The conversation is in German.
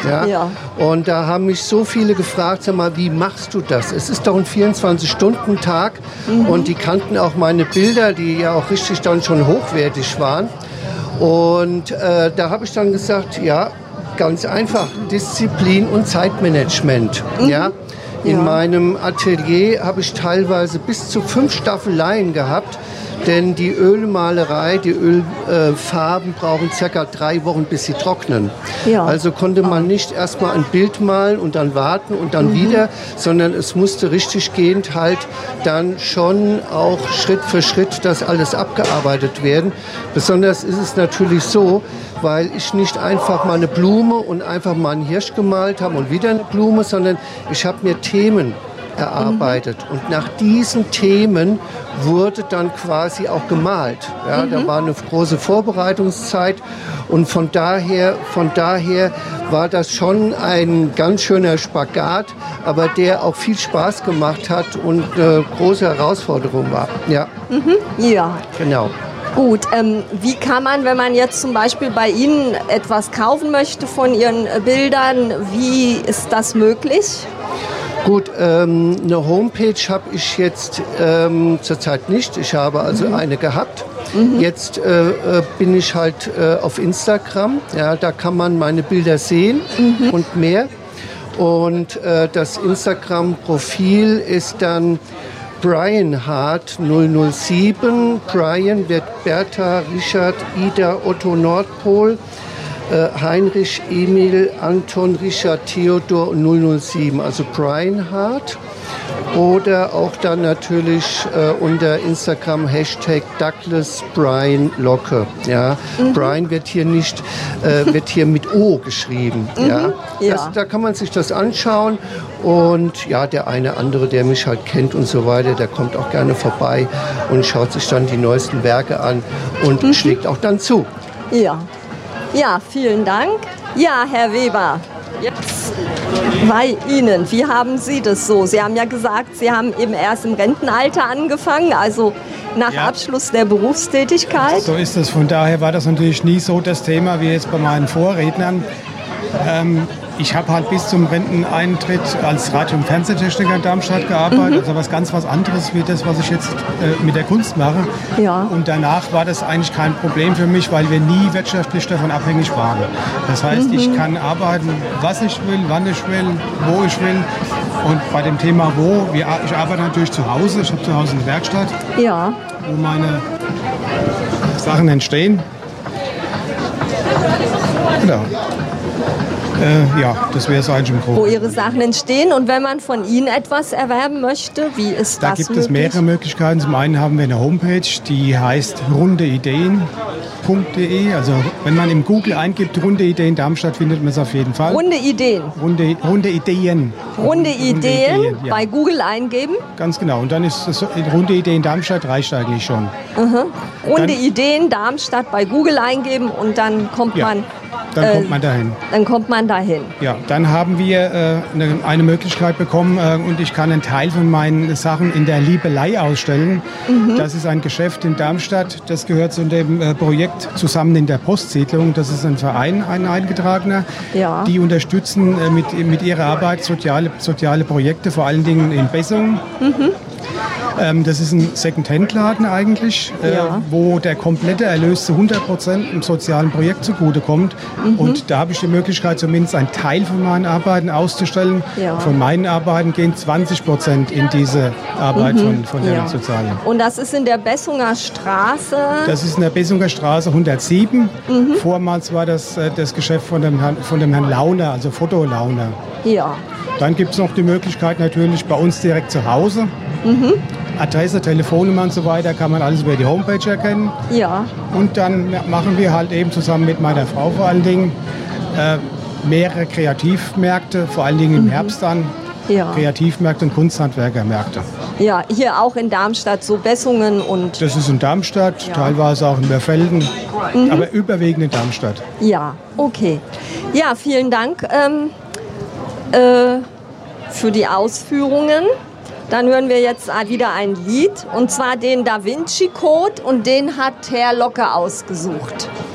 Ja? Ja. Und da haben mich so viele gefragt, sag mal, wie machst du das? Es ist doch ein 24-Stunden-Tag und die kannten auch meine Bilder, die ja auch richtig dann schon hochwertig waren. Und da habe ich dann gesagt, ja, ganz einfach, Disziplin und Zeitmanagement. Ja? In meinem Atelier habe ich teilweise bis zu 5 Staffeleien gehabt, denn die Ölmalerei, die Ölfarben brauchen ca. 3 Wochen, bis sie trocknen. Ja. Also konnte man nicht erstmal ein Bild malen und dann warten und dann wieder, sondern es musste richtig gehend halt dann schon auch Schritt für Schritt das alles abgearbeitet werden. Besonders ist es natürlich so, weil ich nicht einfach mal eine Blume und einfach mal einen Hirsch gemalt habe und wieder eine Blume, sondern ich habe mir Themen erarbeitet. Und nach diesen Themen wurde dann quasi auch gemalt. Ja, da war eine große Vorbereitungszeit und von daher war das schon ein ganz schöner Spagat, aber der auch viel Spaß gemacht hat und eine große Herausforderung war. Ja, Ja. genau. Gut, wie kann man, wenn man jetzt zum Beispiel bei Ihnen etwas kaufen möchte von Ihren Bildern, wie ist das möglich? Gut, eine Homepage habe ich jetzt zurzeit nicht. Ich habe also eine gehabt. Jetzt bin ich halt auf Instagram. Ja, da kann man meine Bilder sehen und mehr. Und das Instagram-Profil ist dann Brian Hart 007. Brian wird Bertha, Richard, Ida, Otto, Nordpol. Heinrich, Emil, Anton, Richard, Theodor 007, also Brian Hart. Oder auch dann natürlich unter Instagram Hashtag Douglas Brian Locke. Ja. Brian wird hier nicht wird hier mit O geschrieben. Ja. Ja. Da kann man sich das anschauen. Und ja, der eine andere, der mich halt kennt und so weiter, der kommt auch gerne vorbei und schaut sich dann die neuesten Werke an und schlägt auch dann zu. Ja. Ja, vielen Dank. Ja, Herr Weber, jetzt bei Ihnen, wie haben Sie das so? Sie haben ja gesagt, Sie haben eben erst im Rentenalter angefangen, also nach Abschluss der Berufstätigkeit. So ist es. Von daher war das natürlich nie so das Thema wie jetzt bei meinen Vorrednern. Ich habe halt bis zum Renteneintritt als Radio- und Fernsehtechniker in Darmstadt gearbeitet, also was anderes wie das, was ich jetzt mit der Kunst mache. Ja. Und danach war das eigentlich kein Problem für mich, weil wir nie wirtschaftlich davon abhängig waren. Das heißt, ich kann arbeiten, was ich will, wann ich will, wo ich will. Und bei dem Thema wo, ich arbeite natürlich zu Hause, ich habe zu Hause eine Werkstatt, Ja. wo meine Sachen entstehen. Genau. Ja, das wäre es eigentlich im Groben. Wo Ihre Sachen entstehen und wenn man von Ihnen etwas erwerben möchte, wie ist Da das gibt möglich? es mehrere Möglichkeiten. Zum einen haben wir eine Homepage, die heißt rundeideen.de. Also wenn man im Google eingibt, Runde Ideen Darmstadt, findet man es auf jeden Fall. Runde Ideen. Runde Ideen. Runde Ideen ja. bei Google eingeben. Ganz genau. Und dann ist das Runde Ideen Darmstadt reicht eigentlich schon. Runde Ideen Darmstadt bei Google eingeben und dann kommt Ja. man. Dann kommt man dahin. Dann kommt man dahin. Ja, dann haben wir eine Möglichkeit bekommen und ich kann einen Teil von meinen Sachen in der Liebelei ausstellen. Das ist ein Geschäft in Darmstadt, das gehört zu dem Projekt Zusammen in der Postsiedlung. Das ist ein Verein, ein eingetragener. Ja. Die unterstützen mit ihrer Arbeit soziale Projekte, vor allen Dingen in Bessungen. Das ist ein Second-Hand-Laden eigentlich, Ja. wo der komplette Erlös zu 100% einem sozialen Projekt zugutekommt. Und da habe ich die Möglichkeit, zumindest einen Teil von meinen Arbeiten auszustellen. Ja. Von meinen Arbeiten gehen 20% in diese Arbeit von der Ja. sozialen. Und das ist in der Bessunger Straße. Das ist in der Bessunger Straße 107. Vormals war das Geschäft von dem Herrn Launer, also Fotolauner. Ja. Dann gibt es noch die Möglichkeit natürlich bei uns direkt zu Hause. Adresse, Telefonnummer und so weiter kann man alles über die Homepage erkennen. Ja. Und dann machen wir halt eben zusammen mit meiner Frau vor allen Dingen mehrere Kreativmärkte, vor allen Dingen im Herbst dann. Ja. Kreativmärkte und Kunsthandwerkermärkte. Ja, hier auch in Darmstadt so Bessungen und. Das ist in Darmstadt, Ja. teilweise auch in Mörfelden, aber überwiegend in Darmstadt. Ja, okay. Ja, vielen Dank für die Ausführungen. Dann hören wir jetzt wieder ein Lied, und zwar den Da Vinci Code, und den hat Herr Locke ausgesucht.